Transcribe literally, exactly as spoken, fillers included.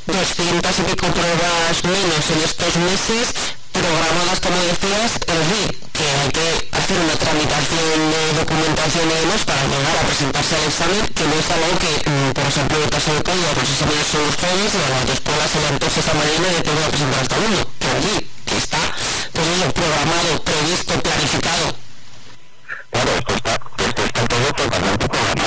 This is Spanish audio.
doscientas y pico pruebas menos en estos meses, programadas, como decías, es decir, que hay que hacer una tramitación de documentación y demás para llegar a presentarse al examen, que no es algo que, por ejemplo, en el caso de Código, los exámenes son los jueves y a las escuelas se le antoja esta mañana y te voy a presentar hasta el uno, que allí, que está